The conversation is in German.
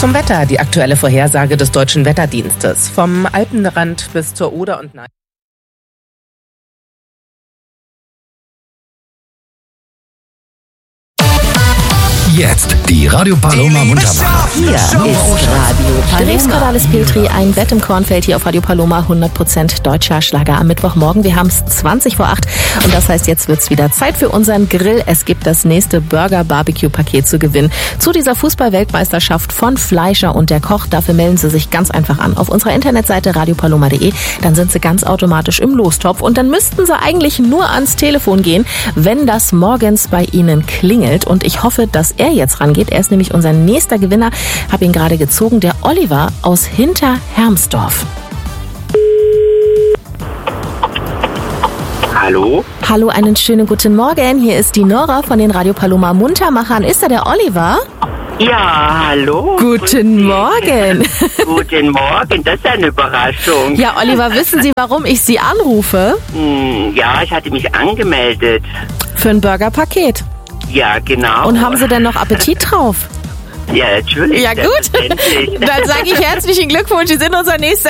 Zum Wetter, die aktuelle Vorhersage des Deutschen Wetterdienstes. Vom Alpenrand bis zur Oder und Nein. Jetzt die Radio Paloma Muntermacher. Hier ist Radio Paloma. Dreves Cordalis Piltri, ein Bett im Kornfeld hier auf Radio Paloma, 100% deutscher Schlager am Mittwochmorgen. Wir haben es 20:08 und das heißt, jetzt wird's wieder Zeit für unseren Grill. Es gibt das nächste Burger-Barbecue-Paket zu gewinnen zu dieser Fußball-Weltmeisterschaft von Fleischer und der Koch. Dafür melden Sie sich ganz einfach an auf unserer Internetseite radiopaloma.de. Dann sind Sie ganz automatisch im Lostopf und dann müssten Sie eigentlich nur ans Telefon gehen, wenn das morgens bei Ihnen klingelt. Und ich hoffe, dass er jetzt rangeht. Er ist nämlich unser nächster Gewinner. Habe ihn gerade gezogen, der Oliver aus Hinterhermsdorf. Hallo? Hallo, einen schönen guten Morgen. Hier ist die Nora von den Radio Paloma Muntermachern. Ist da der Oliver? Ja, hallo. Guten Morgen. Guten Morgen, das ist eine Überraschung. Ja, Oliver, wissen Sie, warum ich Sie anrufe? Ja, ich hatte mich angemeldet. Für ein Burgerpaket. Ja, genau. Und haben Sie denn noch Appetit drauf? Ja, natürlich. Ja, gut. Dann sage ich herzlichen Glückwunsch. Sie sind unser nächster